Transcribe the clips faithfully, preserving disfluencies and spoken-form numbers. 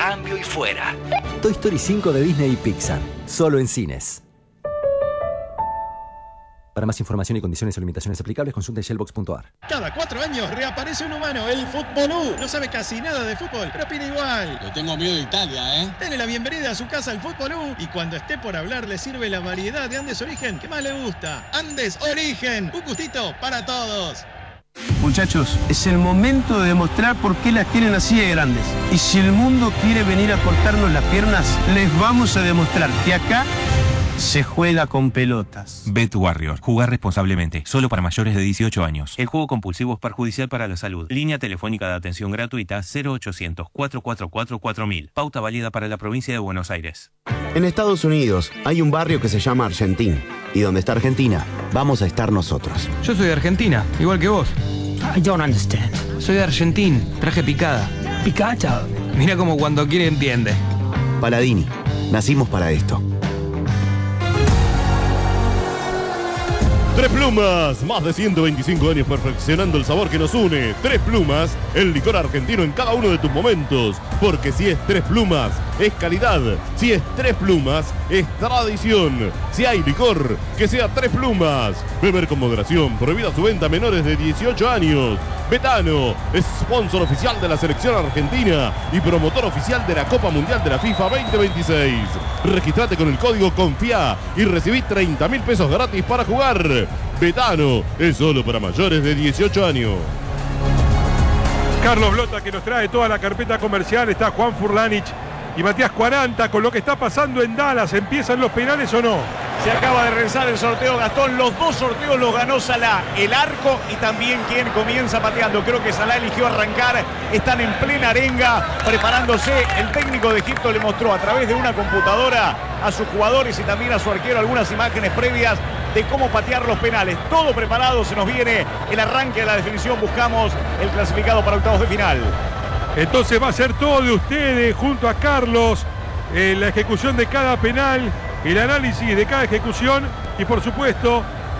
Cambio y fuera. Toy Story cinco de Disney y Pixar. Solo en cines. Para más información y condiciones o limitaciones aplicables, consulte shellbox punto a r. Cada cuatro años reaparece un humano, el Futbolú. No sabe casi nada de fútbol, pero opina igual. Le tengo miedo a Italia, ¿eh? Dele la bienvenida a su casa al Futbolú. Y cuando esté por hablar, le sirve la variedad de Andes Origen que más le gusta. Andes Origen, un gustito para todos. Muchachos, es el momento de demostrar por qué las tienen así de grandes. Y si el mundo quiere venir a cortarnos las piernas, les vamos a demostrar que acá se juega con pelotas. Bet Warrior. Jugar responsablemente. Solo para mayores de dieciocho años. El juego compulsivo es perjudicial para la salud. Línea telefónica de atención gratuita cero ochocientos, cuatro cuatro cuatro, cuatro mil. Pauta válida para la provincia de Buenos Aires. En Estados Unidos hay un barrio que se llama Argentín. Y donde está Argentina, vamos a estar nosotros. Yo soy de Argentina, igual que vos. I don't understand. Soy de Argentín. Traje picada. ¿Picada? Mira como cuando quiere entiende. Paladini. Nacimos para esto. Tres Plumas, más de ciento veinticinco años perfeccionando el sabor que nos une. Tres Plumas, el licor argentino en cada uno de tus momentos. Porque si es Tres Plumas, es calidad. Si es Tres Plumas, es tradición. Si hay licor, que sea Tres Plumas. Beber con moderación, prohibida su venta a menores de dieciocho años. Betano, es sponsor oficial de la selección argentina y promotor oficial de la Copa Mundial de la FIFA veinte veintiséis. Registrate con el código CONFIA y recibí treinta mil pesos gratis para jugar. Betano es solo para mayores de dieciocho años. Carlos Blota, que nos trae toda la carpeta comercial. Está Juan Furlanich y Matías Cuaranta con lo que está pasando en Dallas. ¿Empiezan los penales o no? Se acaba de realizar el sorteo, Gastón. Los dos sorteos los ganó Salah, el arco y también quien comienza pateando. Creo que Salah eligió arrancar. Están en plena arenga, preparándose. El técnico de Egipto le mostró a través de una computadora a sus jugadores y también a su arquero algunas imágenes previas de cómo patear los penales. Todo preparado, se nos viene el arranque de la definición. Buscamos el clasificado para octavos de final. Entonces va a ser todo de ustedes junto a Carlos, eh, la ejecución de cada penal, el análisis de cada ejecución y por supuesto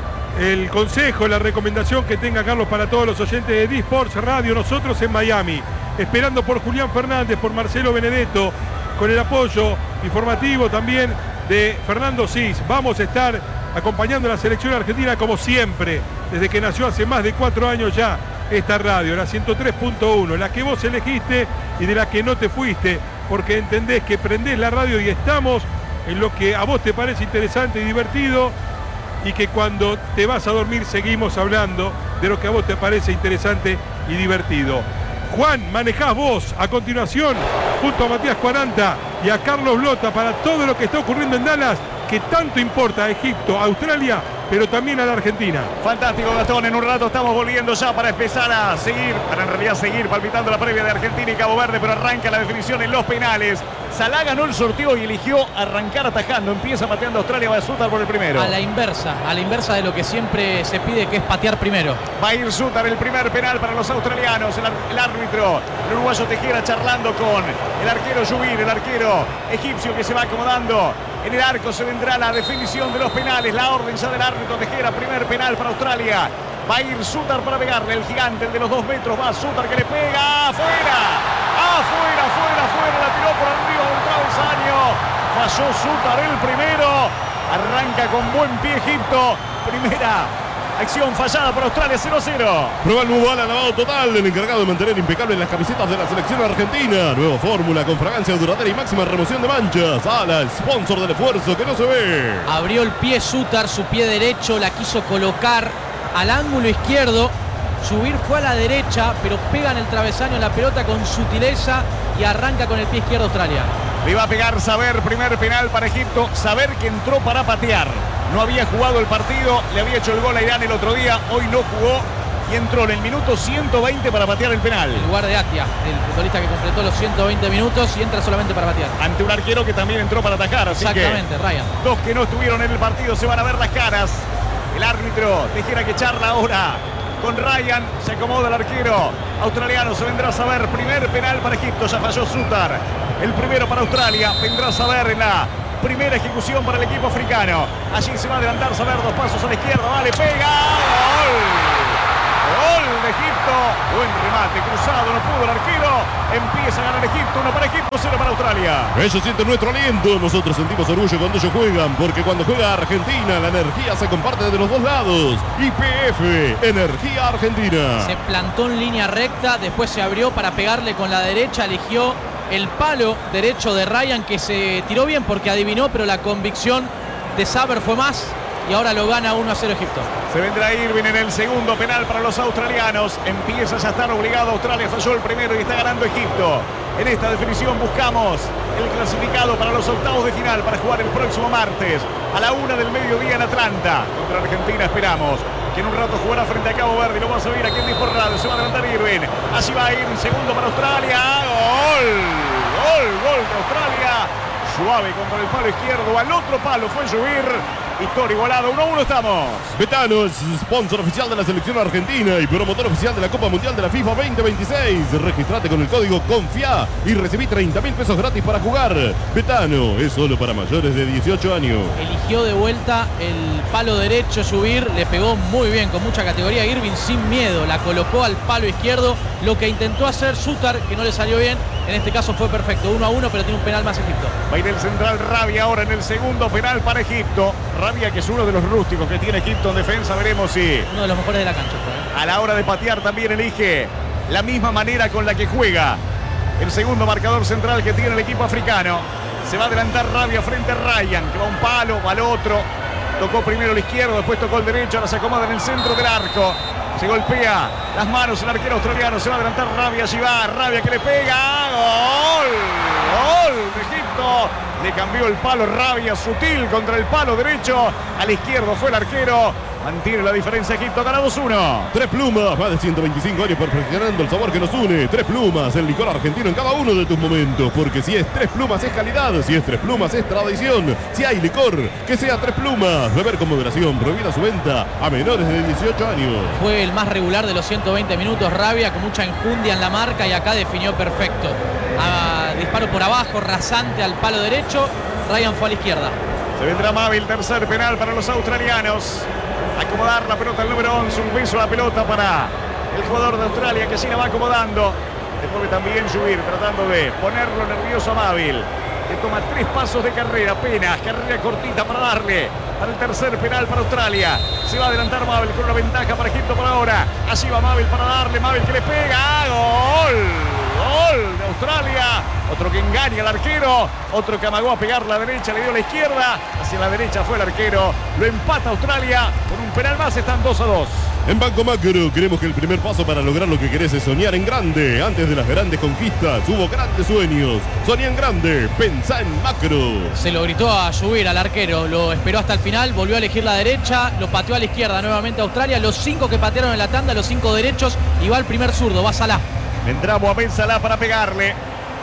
el consejo, la recomendación que tenga Carlos para todos los oyentes de D-Sports Radio. Nosotros en Miami, esperando por Julián Fernández, por Marcelo Benedetto, con el apoyo informativo también de Fernando Cis. Vamos a estar acompañando a la selección argentina como siempre, desde que nació hace más de cuatro años ya esta radio, la ciento tres punto uno, la que vos elegiste y de la que no te fuiste, porque entendés que prendés la radio y estamos en lo que a vos te parece interesante y divertido, y que cuando te vas a dormir seguimos hablando de lo que a vos te parece interesante y divertido. Juan, manejás vos a continuación junto a Matías Cuaranta y a Carlos Blota para todo lo que está ocurriendo en Dallas, que tanto importa a Egipto, a Australia, pero también a la Argentina. Fantástico, Gastón. En un rato estamos volviendo ya para empezar a seguir, para en realidad seguir palpitando la previa de Argentina y Cabo Verde, pero arranca la definición en los penales. Salah ganó el sorteo y eligió arrancar atajando. Empieza pateando Australia, va a Sutar por el primero. A la inversa, a la inversa de lo que siempre se pide, que es patear primero. Va a ir Sutar, el primer penal para los australianos. El, el árbitro, el uruguayo Tejera, charlando con el arquero Yubir, el arquero egipcio, que se va acomodando. En el arco se vendrá la definición de los penales. La orden ya del árbitro Tejera. Primer penal para Australia. Va a ir Sutar para pegarle. El gigante, el de los dos metros. Va Sutar, que le pega. ¡Afuera! ¡Afuera, afuera, afuera! La tiró por arriba del travesaño. Falló Sutar el primero. Arranca con buen pie Egipto. Primera acción fallada por Australia, cero a cero. Prueba el Mubala, lavado total, el encargado de mantener impecables las camisetas de la selección argentina. Nueva fórmula con fragancia duradera y máxima remoción de manchas. Ala, sponsor del esfuerzo que no se ve. Abrió el pie Sutar, su pie derecho, la quiso colocar al ángulo izquierdo. Subir fue a la derecha, pero pega en el travesaño la pelota con sutileza y arranca con el pie izquierdo Australia. Le va a pegar Saber, primer penal para Egipto. Saber, que entró para patear. No había jugado el partido, le había hecho el gol a Irán el otro día, hoy no jugó y entró en el minuto ciento veinte para patear el penal. En lugar de Atia, el futbolista que completó los ciento veinte minutos y entra solamente para patear. Ante un arquero que también entró para atacar, así exactamente, que Ryan. Dos que no estuvieron en el partido, se van a ver las caras. El árbitro Tejera, que charla ahora con Ryan, se acomoda el arquero australiano, se vendrá a Saber, primer penal para Egipto, ya falló Sutar. El primero para Australia, vendrá a Saber en la primera ejecución para el equipo africano. Allí se va a adelantar Saber, dos pasos a la izquierda, vale, pega. ¡Gol! ¡Gol! de Egipto. Buen remate, cruzado, no pudo el arquero. Empieza a ganar Egipto, uno para Egipto, cero para Australia. Ellos sienten nuestro aliento, nosotros sentimos orgullo cuando ellos juegan, porque cuando juega Argentina la energía se comparte de los dos lados. Y P F, Energía Argentina. Se plantó en línea recta, después se abrió para pegarle con la derecha, eligió el palo derecho de Ryan, que se tiró bien porque adivinó, pero la convicción de Saber fue más y ahora lo gana uno a cero Egipto. Se vendrá Irving en el segundo penal para los australianos. Empieza ya a estar obligado Australia, falló el primero y está ganando Egipto. En esta definición buscamos el clasificado para los octavos de final para jugar el próximo martes a la una del mediodía en Atlanta. Contra Argentina esperamos que en un rato jugará frente a Cabo Verde y lo vamos a ver aquí en Disport Radio. Se va a adelantar Irving. Así va a ir, segundo para Australia. ¡Gol! ¡Gol! ¡Gol de Australia! Suave contra el palo izquierdo. Al otro palo fue subir. Historia igualado. uno a uno estamos. Betano es sponsor oficial de la selección argentina y promotor oficial de la Copa Mundial de la FIFA veinte veintiséis. Registrate con el código CONFIA y recibí treinta mil pesos gratis para jugar. Betano es solo para mayores de dieciocho años. Eligió de vuelta el palo derecho subir, le pegó muy bien, con mucha categoría. Irving sin miedo, la colocó al palo izquierdo. Lo que intentó hacer Sutar, que no le salió bien, en este caso fue perfecto. uno a uno, pero tiene un penal más Egipto. Va a ir el central Rabia ahora en el segundo penal para Egipto. Rabia, que es uno de los rústicos que tiene Egipto en defensa, veremos si... Uno de los mejores de la cancha. ¿eh? A la hora de patear también elige la misma manera con la que juega el segundo marcador central que tiene el equipo africano. Se va a adelantar Rabia frente a Ryan, que va a un palo, va al otro. Tocó primero el izquierdo, después tocó el derecho, ahora se acomoda en el centro del arco. Se golpea las manos el arquero australiano, se va a adelantar Rabia, allí va, Rabia que le pega. ¡Gol! ¡Gol de Egipto! Le cambió el palo Rabia, sutil contra el palo derecho. Al izquierdo fue el arquero. Mantiene la diferencia Egipto, gana dos uno. Tres Plumas, más de ciento veinticinco años perfeccionando el sabor que nos une. Tres Plumas, el licor argentino en cada uno de tus momentos. Porque si es Tres Plumas es calidad, si es Tres Plumas es tradición. Si hay licor, que sea Tres Plumas. Beber con moderación, prohibida su venta a menores de dieciocho años. Fue el más regular de los ciento veinte minutos, Rabia, con mucha enjundia en la marca y acá definió perfecto. A, disparo por abajo, rasante al palo derecho. Ryan fue a la izquierda. Se vendrá Mavil, tercer penal para los australianos. Acomodar la pelota al número once, un beso a la pelota para el jugador de Australia que sí la va acomodando. Después también subir, tratando de ponerlo nervioso a Mavil, que toma tres pasos de carrera, apenas, carrera cortita para darle al tercer penal para Australia. Se va a adelantar Mavil con una ventaja para Egipto por ahora. Así va Mavil para darle, Mavil que le pega. ¡Gol! Gol de Australia. Otro que engaña al arquero. Otro que amagó a pegar la derecha, le dio la izquierda. Hacia la derecha fue el arquero. Lo empata Australia. Con un penal más están dos a dos. En Banco Macro queremos que el primer paso para lograr lo que querés es soñar en grande. Antes de las grandes conquistas hubo grandes sueños. Soñá en grande, pensá en macro. Se lo gritó a subir al arquero, lo esperó hasta el final, volvió a elegir la derecha, lo pateó a la izquierda nuevamente Australia. Los cinco que patearon en la tanda, los cinco derechos, y va el primer zurdo, va Salah. Vendrá Mohamed Salah para pegarle.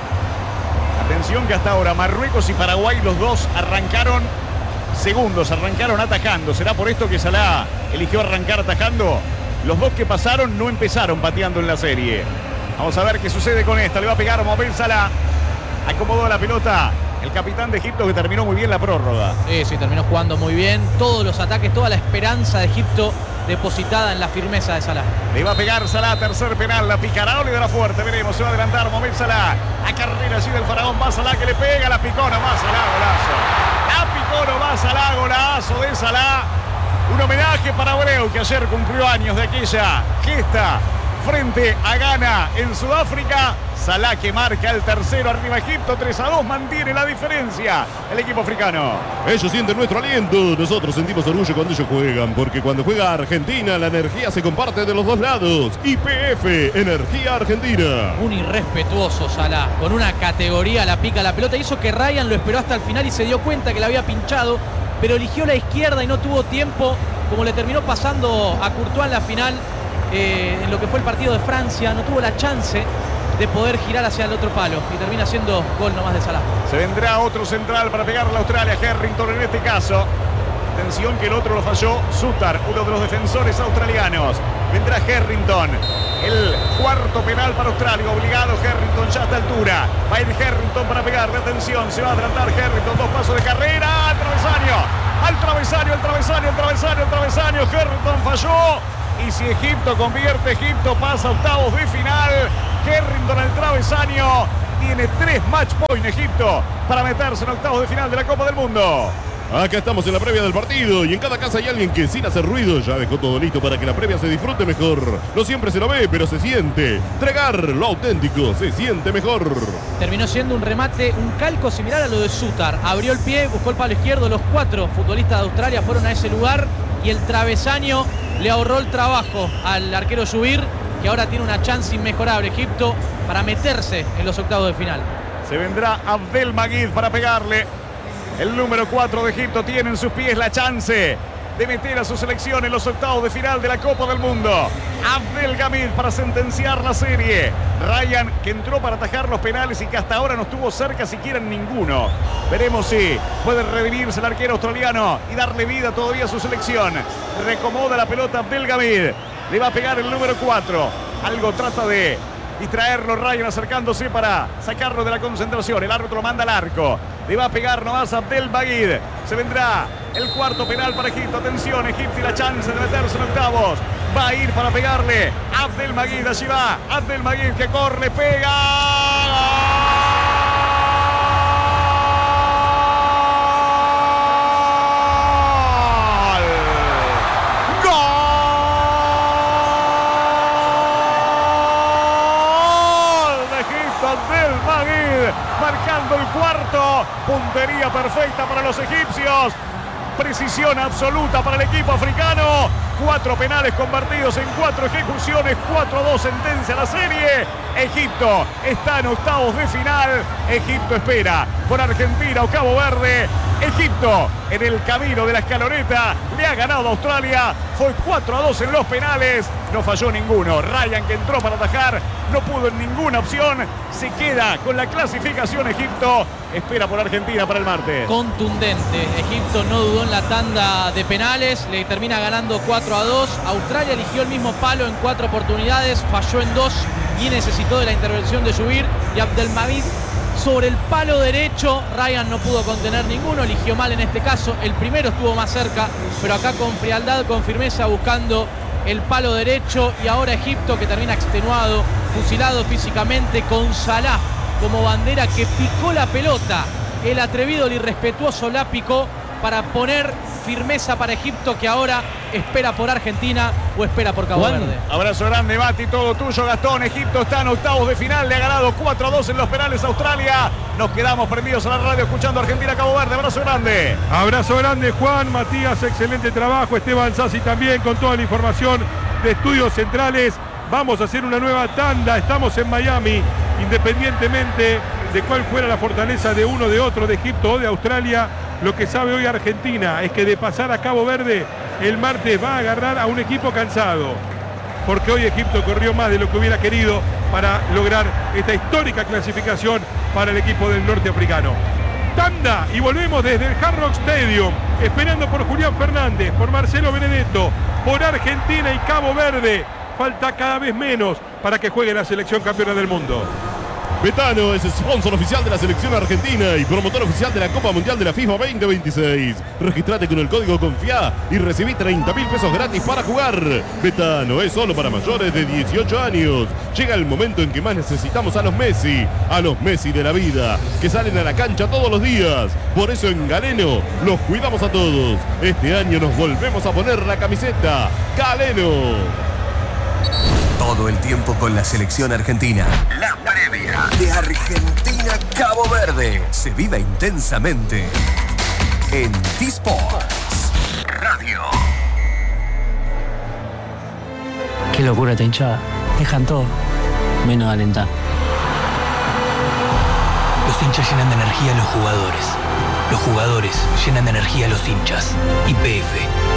Atención que hasta ahora Marruecos y Paraguay, los dos arrancaron segundos, arrancaron atajando. ¿Será por esto que Salah eligió arrancar atajando? Los dos que pasaron no empezaron pateando en la serie. Vamos a ver qué sucede con esta. Le va a pegar Mohamed Salah. Acomodó la pelota el capitán de Egipto, que terminó muy bien la prórroga. Sí, sí, terminó jugando muy bien. Todos los ataques, toda la esperanza de Egipto depositada en la firmeza de Salah. Le va a pegar Salah, tercer penal, la picará o le dará fuerte, veremos, se va a adelantar Mohamed Salah. A carrera así del faraón, va Salah que le pega, la picó nomás Salah, golazo. La picó nomás Salah, golazo de Salah. Un homenaje para Abreu, que ayer cumplió años de aquella gesta frente a Ghana en Sudáfrica. Salah que marca el tercero, arriba Egipto, tres a dos, mantiene la diferencia el equipo africano. Ellos sienten nuestro aliento, nosotros sentimos orgullo cuando ellos juegan, porque cuando juega Argentina la energía se comparte de los dos lados. I P F, Energía Argentina. Un irrespetuoso Salah, con una categoría, la pica la pelota, hizo que Ryan lo esperó hasta el final y se dio cuenta que la había pinchado, pero eligió la izquierda y no tuvo tiempo, como le terminó pasando a Courtois en la final, eh, en lo que fue el partido de Francia, no tuvo la chance de poder girar hacia el otro palo y termina siendo gol nomás de Salah. Se vendrá otro central para pegarle a Australia, Harrington en este caso. Atención que el otro lo falló, Sutar, uno de los defensores australianos. Vendrá Harrington, el cuarto penal para Australia, obligado Harrington ya a esta altura. Va a ir Harrington para pegarle, atención, se va a adelantar Harrington, dos pasos de carrera, al travesaño, al travesaño, al travesaño, al travesaño, al travesaño, Harrington falló. Y si Egipto convierte, Egipto pasa a octavos de final. Herrington al travesaño. Tiene tres match point Egipto para meterse en octavos de final de la Copa del Mundo. Acá estamos en la previa del partido y en cada casa hay alguien que sin hacer ruido ya dejó todo listo para que la previa se disfrute mejor. No siempre se lo ve, pero se siente. Tregar, lo auténtico, se siente mejor. Terminó siendo un remate, un calco similar a lo de Sutar. Abrió el pie, buscó el palo izquierdo. Los cuatro futbolistas de Australia fueron a ese lugar y el travesaño le ahorró el trabajo al arquero Subir, que ahora tiene una chance inmejorable Egipto para meterse en los octavos de final. Se vendrá Abdelmajid para pegarle. El número cuatro de Egipto tiene en sus pies la chance de meter a su selección en los octavos de final de la Copa del Mundo. Abdelhamid para sentenciar la serie. Ryan, que entró para atajar los penales y que hasta ahora no estuvo cerca siquiera en ninguno. Veremos si puede redimirse el arquero australiano y darle vida todavía a su selección. Recomoda la pelota Abdelhamid. Le va a pegar el número cuatro. Algo trata de distraerlo Ryan, acercándose para sacarlo de la concentración. El árbitro lo manda al arco. Le va a pegar nomás a Abdelmajid. Se vendrá el cuarto penal para Egipto. Atención, Egipto y la chance de meterse en octavos. Va a ir para pegarle Abdelmajid. Allí va Abdelmajid, que corre, pega. Marcando el cuarto, puntería perfecta para los egipcios, precisión absoluta para el equipo africano. Cuatro penales convertidos en cuatro ejecuciones, cuatro a dos sentencia la serie. Egipto está en octavos de final. Egipto espera por Argentina o Cabo Verde. Egipto en el camino de la escaloneta le ha ganado a Australia. Fue cuatro a dos en los penales. No falló ninguno. Ryan, que entró para atajar, no pudo en ninguna opción. Se queda con la clasificación Egipto. Espera por Argentina para el martes. Contundente. Egipto no dudó en la tanda de penales. Le termina ganando cuatro a dos. Australia eligió el mismo palo en cuatro oportunidades. Falló en dos y necesitó de la intervención de Subir. Y Abdelmajid sobre el palo derecho. Ryan no pudo contener ninguno. Eligió mal en este caso. El primero estuvo más cerca, pero acá con frialdad, con firmeza, buscando el palo derecho. Y ahora Egipto, que termina extenuado, fusilado físicamente, con Salah como bandera, que picó la pelota. El atrevido, el irrespetuoso la picó para poner firmeza para Egipto, que ahora espera por Argentina o espera por Cabo Verde. Abrazo grande, Mati, todo tuyo, Gastón. Egipto está en octavos de final, le ha ganado cuatro a dos en los penales a Australia. Nos quedamos prendidos a la radio escuchando Argentina-Cabo Verde. Abrazo grande. Abrazo grande, Juan, Matías, excelente trabajo. Esteban Sassi también con toda la información de Estudios Centrales. Vamos a hacer una nueva tanda, estamos en Miami, independientemente de cuál fuera la fortaleza de uno, de otro, de Egipto o de Australia. Lo que sabe hoy Argentina es que de pasar a Cabo Verde, el martes va a agarrar a un equipo cansado, porque hoy Egipto corrió más de lo que hubiera querido para lograr esta histórica clasificación para el equipo del norteafricano. Tanda y volvemos desde el Hard Rock Stadium, esperando por Julián Fernández, por Marcelo Benedetto, por Argentina y Cabo Verde. Falta cada vez menos para que juegue la selección campeona del mundo. Betano es sponsor oficial de la selección argentina y promotor oficial de la Copa Mundial de la FIFA veinte veintiséis. Registrate con el código CONFIA y recibí treinta mil pesos gratis para jugar. Betano es solo para mayores de dieciocho años. Llega el momento en que más necesitamos a los Messi, a los Messi de la vida, que salen a la cancha todos los días. Por eso en Galeno los cuidamos a todos. Este año nos volvemos a poner la camiseta Galeno. Todo el tiempo con la selección argentina. La previa de Argentina-Cabo Verde se vive intensamente en T-Sports Radio. Qué locura esta hinchada. Dejan todo, menos alentar. Los hinchas llenan de energía a los jugadores. Los jugadores llenan de energía a los hinchas. Y P F